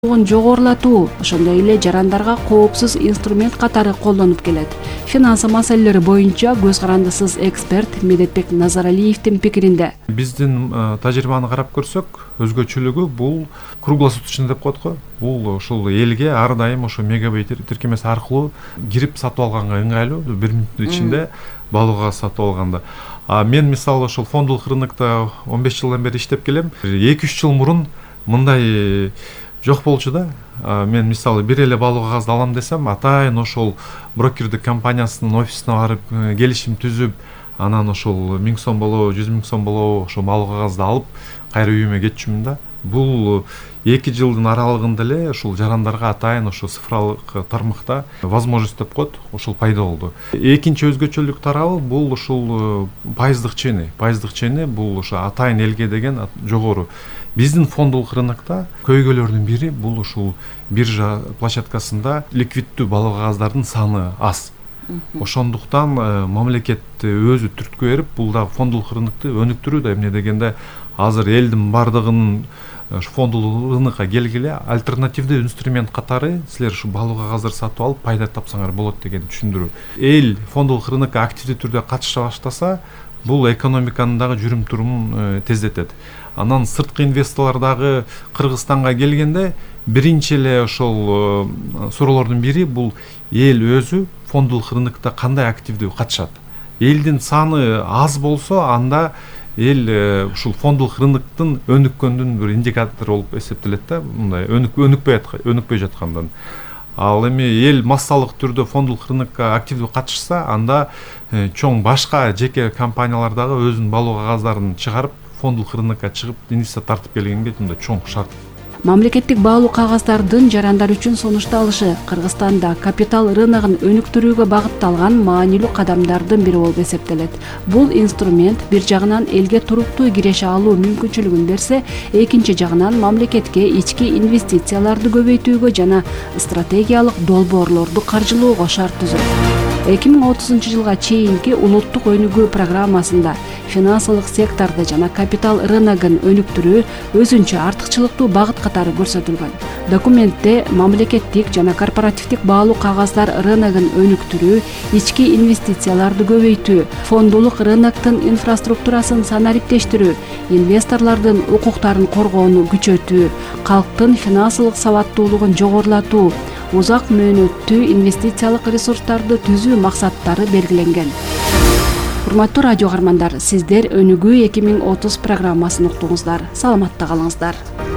Жогорулатуу ошондой эле жарандарга коопсуз инструмент катары колдонуп келет. Финансы маселелери боюнча көз карандысыз эксперт Медетбек Назаралиевдин пикиринде. Биздин тажрыйбаны карап көрсөк, өзгөчөлүгү бул круглосуточный деп коет го. Бул ушул элге ар дайым ошо мегабей тиркемеси аркылуу кирип сатып алганга ыңгайлуу, 1 мүнөттүн ичинде балык кагаз сатып алганда. Мен мисалы ошол фондулук рынокто 15 жылдан бери иштеп келем. 2-3 жыл мурун мындай жок болчу да. Мен мисалы бир эле балык кагазды алам десем, атайын ошол брокердик компаниясынын офисине барып келишим түзүп, анан ошол 1000 сом болобу, 100 000 сом болобу, ошол балык кагазды алып кайра үйүмө кетчүмүн да. Бул 2 жылдын аралыгында эле ушул жарандарга атайын ошо цифрлык тармакта возможность деп коет, ошол пайда болду. Экинчи өзгөчөлүк тарабы бул ушул пайыздык чени. Пайыздык чени бул ошо атайын элге деген жогору. Биздин фондулук рынокто көйгөйлөрдүн бири бул ушул биржа площадкасында ликвиддүү балык кагаздардын саны аз. Ошондуктан мамлекет өзү түрткү берип, бул да фондулук рынокту өнүктүрүүдө, эмне дегенде азыр элдин бардыгынын фондулук рынокко келгиле альтернативдүү инструмент катары силер ушу балык кагаздарды сатып алып пайда тапсаңар болот деген түшүндүрүү. Эл фондулук рынокко активдүү түрдө катыша баштаса, бул экономиканын дагы жүрүм турумун тездетет. Анан сырткы инвесторлор дагы Кыргызстанга келгенде биринчи эле ошол суроолордун бири бул эл өзү фондулук рынокто кандай активдүү катышат. Элдин саны аз болсо, анда эл ушул фондулук рыноктун өнүккөндүн бир индикатору болуп эсептелет да, мындай өнүкпөй жаткандан. Ал эми эл массалык түрдө фондулук рынокко активдүү катышса, анда чоң башка жеке компаниялар дагы өзүнүн балык кагаздарын чыгарып фондулук рынокко чыгып инвестиция тартып келгенге мындай чоң шарт. Мамлекеттик баалуу кагаздардын жарандар үчүн сунушталышы Кыргызстанда капитал рыногун өнүктүрүүгө багытталган маанилүү кадамдардын бири болуп эсептелет. Бул инструмент бир жагынан элге туруктуу киреше алуу мүмкүнчүлүгүн берсе, экинчи жагынан мамлекетке ички инвестицияларды көбөйтүүгө жана стратегиялык долбоорлорду каржылоого шарт түзөт. 2030 жылга чейинки улуттук өнүгүү программасында финансылык секторду жана капитал рыногун өнүктүрүү өзүнчө артыкчылыктуу багыт катары көрсөтүлгөн. Документте мамлекеттик жана корпоративдик баалуу кагаздар рыногун өнүктүрүү, ички инвестицияларды көбөйтүү, фондулук рыноктун инфраструктурасын санариптештирүү, инвесторлордун укуктарын коргоону күчөтүү, калктын финансылык сабаттуулугун жогорулатуу, узак мөөнөттүү инвестициялык ресурстарды түзүү максаттары белгиленген. Урматтуу радио каармандар, сиздер Өнүгүү 2030 программасын уктуңуздар. Саламатта калыңыздар.